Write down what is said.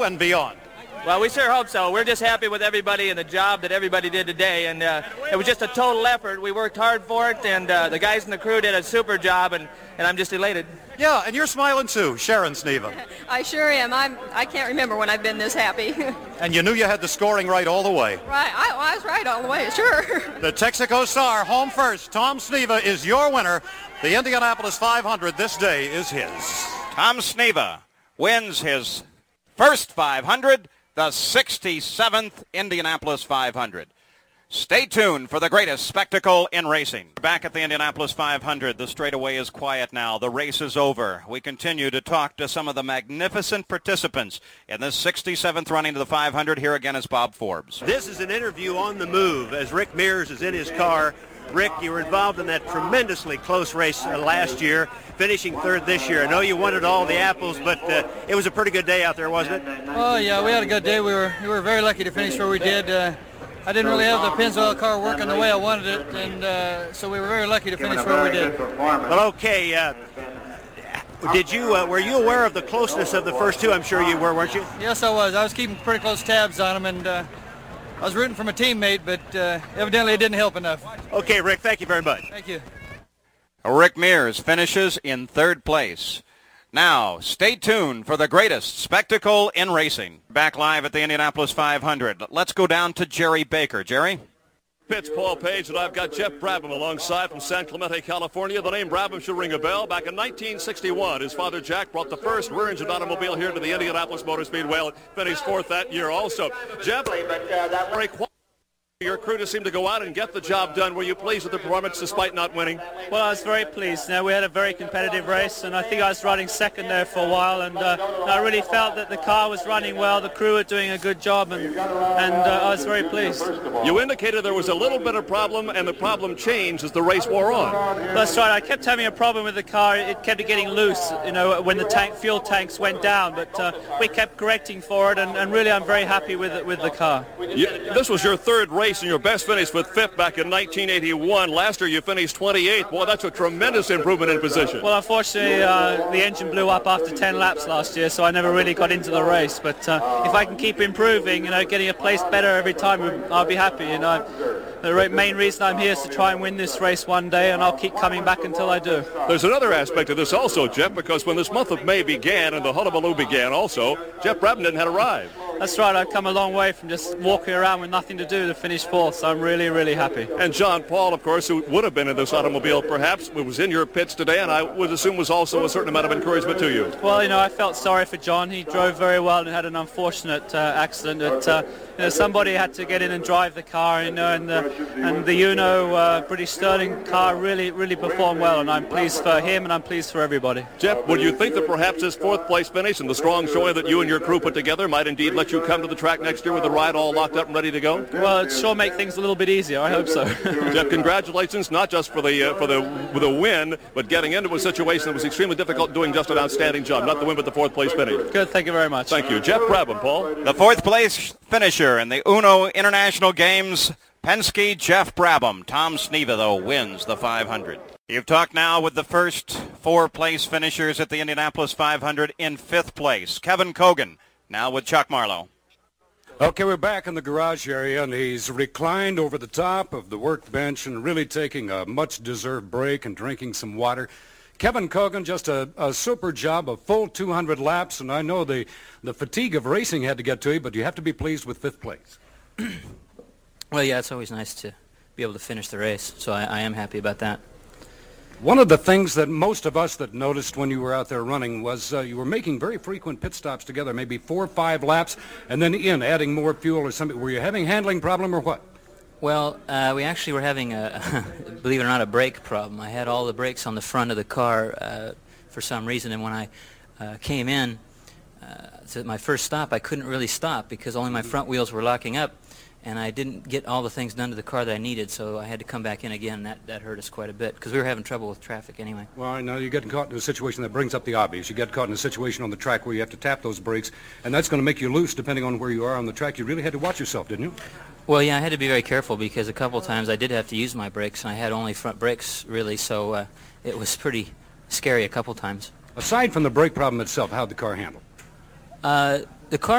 and beyond. Well, we sure hope so. We're just happy with everybody and the job that everybody did today, and it was just a total effort. We worked hard for it, and the guys in the crew did a super job, and I'm just elated. Yeah, and you're smiling too, Sharon Sneeva. I sure am. I can't remember when I've been this happy. And you knew you had the scoring right all the way. Right, I was right all the way, sure. The Texaco Star, home first. Tom Sneeva is your winner. The Indianapolis 500 this day is his. Tom Sneeva wins his first 500, the 67th Indianapolis 500. Stay tuned for the greatest spectacle in racing. Back at the Indianapolis 500, the straightaway is quiet now. The race is over. We continue to talk to some of the magnificent participants in this 67th running to the 500. Here again is Bob Forbes. This is an interview on the move as Rick Mears is in his car. Rick, you were involved in that tremendously close race last year, finishing third this year. I know you wanted all the apples, but it was a pretty good day out there, wasn't it? Oh, yeah, we had a good day. We were very lucky to finish where we did. I didn't really have the Pennzoil car working the way I wanted it, and so we were very lucky to finish where we did. Well, okay. Were you aware of the closeness of the first two? I'm sure you were, weren't you? Yes, I was. I was keeping pretty close tabs on them, and I was rooting for my teammate, but evidently it didn't help enough. Okay, Rick, thank you very much. Thank you. Rick Mears finishes in third place. Now, stay tuned for the greatest spectacle in racing. Back live at the Indianapolis 500. Let's go down to Jerry Baker. Jerry? Pitts, Paul Page, and I've got Jeff Brabham alongside from San Clemente, California. The name Brabham should ring a bell. Back in 1961, his father Jack brought the first rear-engine automobile here to the Indianapolis Motor Speedway. Finished fourth that year also. Jeff, your crew just seemed to go out and get the job done. Were you pleased with the performance despite not winning? Well, I was very pleased. We had a very competitive race, and I think I was running second there for a while, and I really felt that the car was running well, the crew were doing a good job, and I was very pleased. You indicated there was a little bit of problem, and the problem changed as the race wore on. That's right. I kept having a problem with the car. It kept getting loose, when the fuel tanks went down, but we kept correcting for it, and really I'm very happy with the car. This was your third race and your best finish with fifth back in 1981. Last year you finished 28th. Boy, that's a tremendous improvement in position. Well, unfortunately, the engine blew up after 10 laps last year, so I never really got into the race. But if I can keep improving, getting a place better every time, I'll be happy. The main reason I'm here is to try and win this race one day, and I'll keep coming back until I do. There's another aspect of this also, Jeff, because when this month of May began and the hullabaloo began also, Jeff Brabham didn't have arrived. That's right. I've come a long way from just walking around with nothing to do to finish fourth, so I'm really, really happy. And John Paul, of course, who would have been in this automobile perhaps, was in your pits today, and I would assume was also a certain amount of encouragement to you. Well, I felt sorry for John. He drove very well and had an unfortunate accident. Somebody had to get in and drive the car, and the British Sterling car really, really performed well, and I'm pleased for him and I'm pleased for everybody. Jeff, would you think that perhaps this fourth place finish and the strong showing that you and your crew put together might indeed let you come to the track next year with the ride all locked up and ready to go? Well, it sure make things a little bit easier. I hope so. Jeff, congratulations, not just for the win, but getting into a situation that was extremely difficult, doing just an outstanding job. Not the win, but the fourth place finish. Good, thank you very much. Thank you. Jeff Brabham, Paul. The fourth place finisher in the Uno International Games, Penske Jeff Brabham. Tom Sneeva, though, wins the 500. You've talked now with the first four-place finishers at the Indianapolis 500. In fifth place, Kevin Cogan, now with Chuck Marlowe. Okay, we're back in the garage area, and he's reclined over the top of the workbench and really taking a much-deserved break and drinking some water. Kevin Cogan, just a super job, a full 200 laps, and I know the fatigue of racing had to get to you, but you have to be pleased with fifth place. Well, yeah, it's always nice to be able to finish the race, so I am happy about that. One of the things that most of us that noticed when you were out there running was you were making very frequent pit stops together, maybe 4 or 5 laps, and then adding more fuel or something. Were you having a handling problem or what? Well, we actually were having believe it or not, a brake problem. I had all the brakes on the front of the car for some reason, and when I came in to my first stop, I couldn't really stop because only my front wheels were locking up, and I didn't get all the things done to the car that I needed, so I had to come back in again, and that hurt us quite a bit because we were having trouble with traffic anyway. Well, I know you get caught in a situation that brings up the obvious. You get caught in a situation on the track where you have to tap those brakes, and that's going to make you loose depending on where you are on the track. You really had to watch yourself, didn't you? Well, yeah, I had to be very careful because a couple times I did have to use my brakes, and I had only front brakes, really, so it was pretty scary a couple times. Aside from the brake problem itself, how'd the car handle? The car